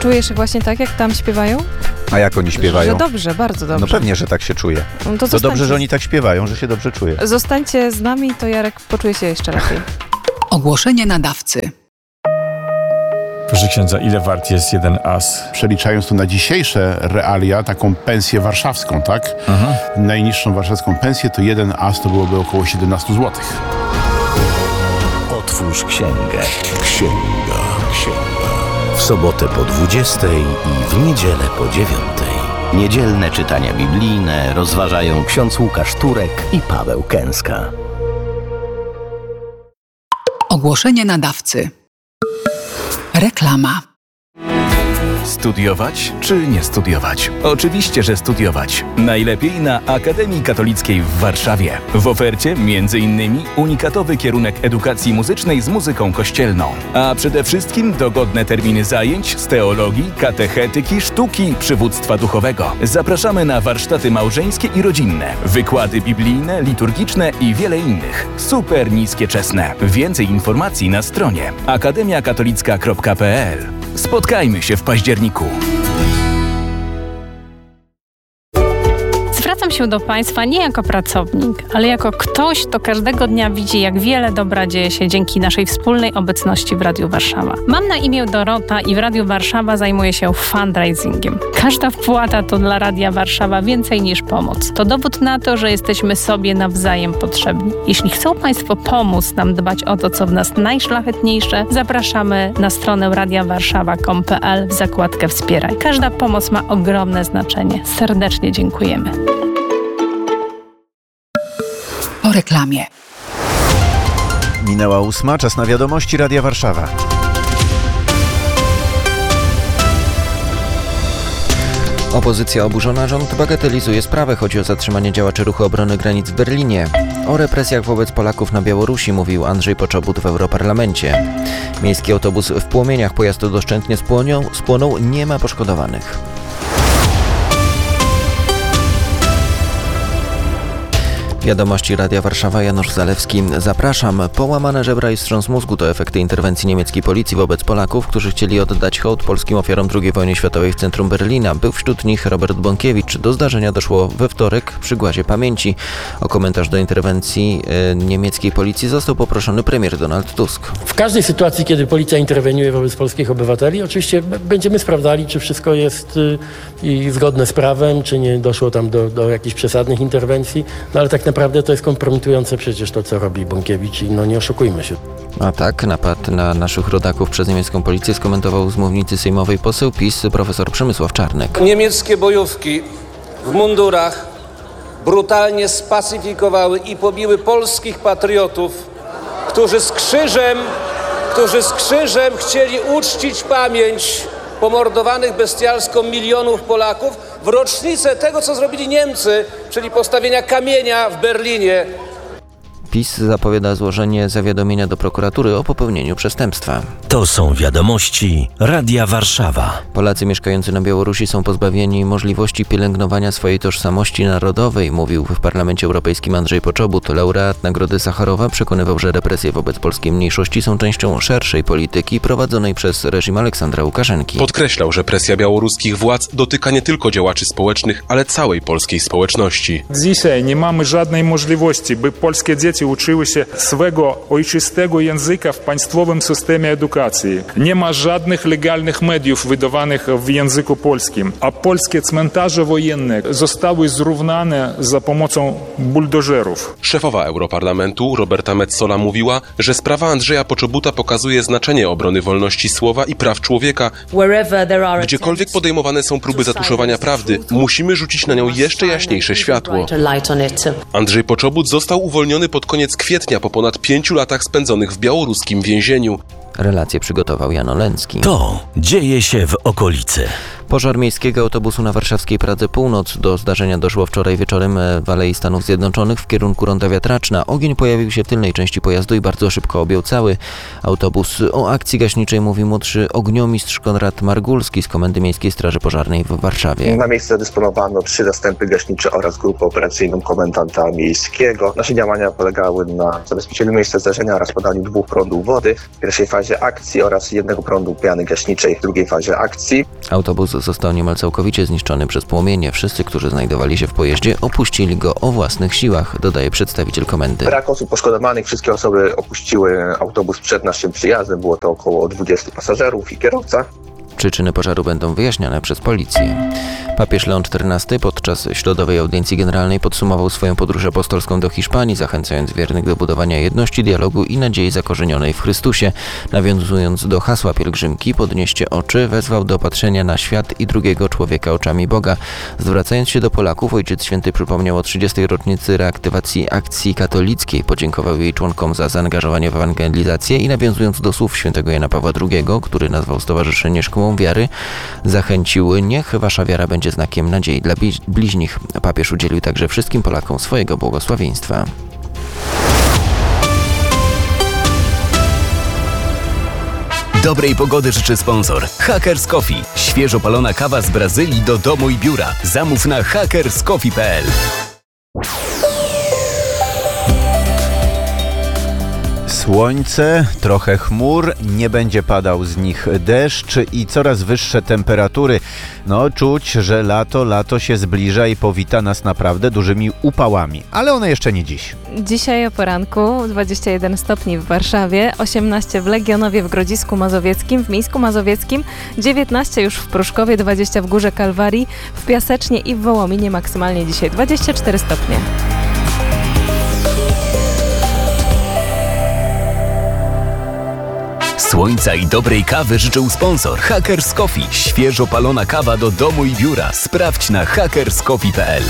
czujesz się właśnie tak, jak tam śpiewają? A jak oni śpiewają? Że dobrze, bardzo dobrze. No pewnie, że tak się czuje. No to dobrze, że oni tak śpiewają, że się dobrze czuje. Zostańcie z nami, to Jarek poczuje się jeszcze lepiej. Ogłoszenie nadawcy. Proszę księdza, ile wart jest jeden as? Przeliczając to na dzisiejsze realia, taką pensję warszawską, tak? Najniższą warszawską pensję, to jeden as to byłoby około 17 zł. Otwórz księgę. Księga. W sobotę po 20 i w niedzielę po 9. Niedzielne czytania biblijne rozważają ksiądz Łukasz Turek i Paweł Kęska. Ogłoszenie nadawcy. Reklama. Studiować czy nie studiować? Oczywiście, że studiować. Najlepiej na Akademii Katolickiej w Warszawie. W ofercie m.in. unikatowy kierunek edukacji muzycznej z muzyką kościelną. A przede wszystkim dogodne terminy zajęć z teologii, katechetyki, sztuki, przywództwa duchowego. Zapraszamy na warsztaty małżeńskie i rodzinne, wykłady biblijne, liturgiczne i wiele innych. Super niskie czesne. Więcej informacji na stronie akademiakatolicka.pl. Spotkajmy się w październiku. Zwracam się do Państwa nie jako pracownik, ale jako ktoś, kto każdego dnia widzi, jak wiele dobra dzieje się dzięki naszej wspólnej obecności w Radiu Warszawa. Mam na imię Dorota i w Radiu Warszawa zajmuję się fundraisingiem. Każda wpłata to dla Radia Warszawa więcej niż pomoc. To dowód na to, że jesteśmy sobie nawzajem potrzebni. Jeśli chcą Państwo pomóc nam dbać o to, co w nas najszlachetniejsze, zapraszamy na stronę radiawarszawa.pl w zakładkę Wspieraj. Każda pomoc ma ogromne znaczenie. Serdecznie dziękujemy. Po reklamie. Minęła 8, czas na wiadomości Radia Warszawa. Opozycja oburzona, rząd bagatelizuje sprawę. Chodzi o zatrzymanie działaczy ruchu obrony granic w Berlinie. O represjach wobec Polaków na Białorusi mówił Andrzej Poczobut w Europarlamencie. Miejski autobus w płomieniach, pojazd doszczętnie spłonął, nie ma poszkodowanych. Wiadomości Radia Warszawa, Janusz Zalewski. Zapraszam. Połamane żebra i wstrząs mózgu to efekty interwencji niemieckiej policji wobec Polaków, którzy chcieli oddać hołd polskim ofiarom II wojny światowej w centrum Berlina. Był wśród nich Robert Bąkiewicz. Do zdarzenia doszło we wtorek przy Głazie Pamięci. O komentarz do interwencji niemieckiej policji został poproszony premier Donald Tusk. W każdej sytuacji, kiedy policja interweniuje wobec polskich obywateli, oczywiście będziemy sprawdzali, czy wszystko jest zgodne z prawem, czy nie doszło tam do jakichś przesadnych interwencji, no ale tak naprawdę to jest kompromitujące przecież to, co robi Bąkiewicz i nie oszukujmy się. A tak, napad na naszych rodaków przez niemiecką policję skomentował z mównicy sejmowej poseł PiS profesor Przemysław Czarnek. Niemieckie bojówki w mundurach brutalnie spacyfikowały i pobiły polskich patriotów, którzy z krzyżem chcieli uczcić pamięć pomordowanych bestialsko milionów Polaków w rocznicę tego, co zrobili Niemcy, czyli postawienia kamienia w Berlinie. PiS zapowiada złożenie zawiadomienia do prokuratury o popełnieniu przestępstwa. To są wiadomości Radia Warszawa. Polacy mieszkający na Białorusi są pozbawieni możliwości pielęgnowania swojej tożsamości narodowej, mówił w Parlamencie Europejskim Andrzej Poczobut. Laureat Nagrody Sacharowa przekonywał, że represje wobec polskiej mniejszości są częścią szerszej polityki prowadzonej przez reżim Aleksandra Łukaszenki. Podkreślał, że presja białoruskich władz dotyka nie tylko działaczy społecznych, ale całej polskiej społeczności. Dzisiaj nie mamy żadnej możliwości, by polskie dzieci uczyły się swego ojczystego języka w państwowym systemie edukacji. Nie ma żadnych legalnych mediów wydawanych w języku polskim, a polskie cmentarze wojenne zostały zrównane za pomocą buldożerów. Szefowa Europarlamentu Roberta Metsola mówiła, że sprawa Andrzeja Poczobuta pokazuje znaczenie obrony wolności słowa i praw człowieka. Gdziekolwiek podejmowane są próby zatuszowania prawdy, musimy rzucić na nią jeszcze jaśniejsze światło. Andrzej Poczobut został uwolniony pod koniec kwietnia po ponad 5 latach spędzonych w białoruskim więzieniu. Relację przygotował Jan Oleński. To dzieje się w okolicy. Pożar miejskiego autobusu na warszawskiej Pradze Północ. Do zdarzenia doszło wczoraj wieczorem w Alei Stanów Zjednoczonych w kierunku ronda Wiatraczna. Ogień pojawił się w tylnej części pojazdu i bardzo szybko objął cały autobus. O akcji gaśniczej mówi młodszy ogniomistrz Konrad Margulski z Komendy Miejskiej Straży Pożarnej w Warszawie. Na miejsce dysponowano 3 zastępy gaśnicze oraz grupę operacyjną komendanta miejskiego. Nasze działania polegały na zabezpieczeniu miejsca zdarzenia oraz podaniu 2 prądów wody w pierwszej fazie akcji oraz 1 prądu piany gaśniczej w drugiej fazie akcji. Autobus został niemal całkowicie zniszczony przez płomienie. Wszyscy, którzy znajdowali się w pojeździe, opuścili go o własnych siłach, dodaje przedstawiciel komendy. Brak osób poszkodowanych. Wszystkie osoby opuściły autobus przed naszym przyjazdem. Było to około 20 pasażerów i kierowca. Przyczyny pożaru będą wyjaśniane przez policję. Papież Leon XIV podczas środowej audiencji generalnej podsumował swoją podróż apostolską do Hiszpanii, zachęcając wiernych do budowania jedności, dialogu i nadziei zakorzenionej w Chrystusie. Nawiązując do hasła pielgrzymki "Podnieście oczy", wezwał do patrzenia na świat i drugiego człowieka oczami Boga. Zwracając się do Polaków, Ojciec Święty przypomniał o 30. rocznicy reaktywacji akcji katolickiej, podziękował jej członkom za zaangażowanie w ewangelizację i nawiązując do słów świętego Jana Pawła II, który nazwał stowarzyszenie Szkołą Wiary, zachęcił: niech wasza wiara będzie znakiem nadziei dla bliźnich. Papież udzielił także wszystkim Polakom swojego błogosławieństwa. Dobrej pogody życzy sponsor Hackers Coffee. Świeżo palona kawa z Brazylii do domu i biura. Zamów na hackerscoffee.pl. Słońce, trochę chmur, nie będzie padał z nich deszcz i coraz wyższe temperatury. No, czuć, że lato się zbliża i powita nas naprawdę dużymi upałami, ale one jeszcze nie dziś. Dzisiaj o poranku 21 stopni w Warszawie, 18 w Legionowie w Grodzisku Mazowieckim, w Mińsku Mazowieckim, 19 już w Pruszkowie, 20 w Górze Kalwarii, w Piasecznie i w Wołominie maksymalnie dzisiaj 24 stopnie. Słońca i dobrej kawy życzył sponsor Hackers Coffee. Świeżo palona kawa do domu i biura. Sprawdź na hackerscoffee.pl.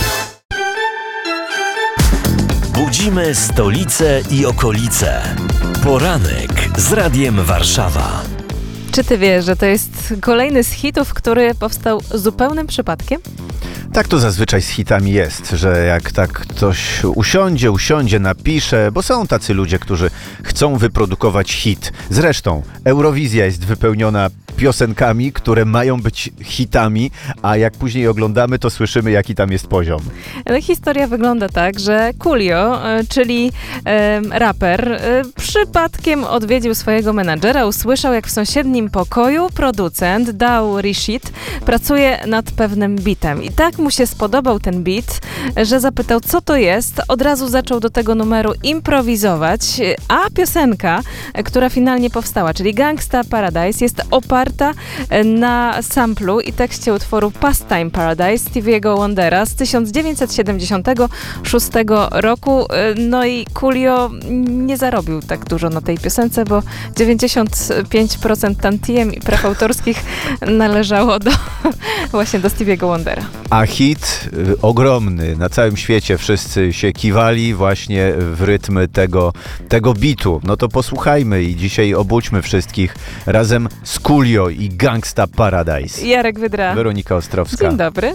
Budzimy stolicę i okolice. Poranek z Radiem Warszawa. Czy ty wiesz, że to jest kolejny z hitów, który powstał zupełnym przypadkiem? Tak to zazwyczaj z hitami jest, że jak tak ktoś usiądzie, napisze, bo są tacy ludzie, którzy chcą wyprodukować hit. Zresztą Eurowizja jest wypełniona piosenkami, które mają być hitami, a jak później oglądamy, to słyszymy, jaki tam jest poziom. Historia wygląda tak, że Coolio, czyli raper, przypadkiem odwiedził swojego menadżera, usłyszał, jak w sąsiednim pokoju producent Dał Rishid pracuje nad pewnym bitem. I tak mu się spodobał ten beat, że zapytał, co to jest. Od razu zaczął do tego numeru improwizować, a piosenka, która finalnie powstała, czyli Gangsta Paradise, jest oparta na samplu i tekście utworu Pastime Paradise Stevie'ego Wondera z 1976 roku. No i Coolio nie zarobił tak dużo na tej piosence, bo 95% tantiem i praw autorskich należało właśnie do Stevie'ego Wondera. A hit ogromny, na całym świecie wszyscy się kiwali właśnie w rytm tego bitu. No to posłuchajmy i dzisiaj obudźmy wszystkich razem z Coolio i Gangsta Paradise. Jarek Wydra. Weronika Ostrowska. Dzień dobry.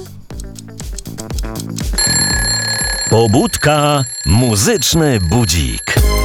Pobudka, muzyczny budzik.